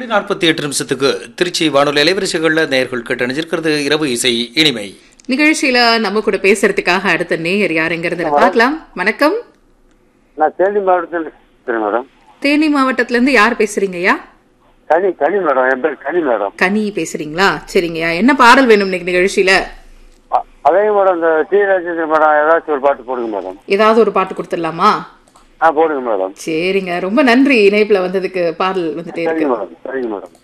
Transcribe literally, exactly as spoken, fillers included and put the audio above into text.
மணி நாற்பத்தி எட்டு நிமிஷத்துக்கு திருச்சி வானொலி அலைவரிசைகளில் நேயர்கள் கேட்டு அணிஞ்சிருக்கிறது இரவு இசை இனிமை நிகழ்ச்சியில நம்ம கூட பேசுறதுக்காக அடுத்த நேயர் யாருங்கிறத பார்க்கலாம். வணக்கம். நான் தேனி மாவட்டத்தில் பேசுறேன் மேடம். தேனி மாவட்டத்துல இருந்து யார் பேசுறீங்கய்யா? கனி கனி மேடம். என் பேர் கனி மேடம். கனி பேசுறீங்களா? சரிங்கய்யா, என்ன பாடல் வேணும் இன்னைக்கு நிகழ்ச்சியில? அ- அதே மேடம் இந்த டி ராஜேந்திர மேடம் ஏதாச்சும் ஒரு பாட்டு போடுங்க மேடம். ஏதாவது ஒரு பாட்டு கொடுத்துடலாமா? ஆ போடுங்க மேடம். சரிங்க, ரொம்ப நன்றி இணைப்புல வந்ததுக்கு. பாடல் வந்துட்டே சரிங்க இருக்கு. மேடம். சரிங்க மேடம்.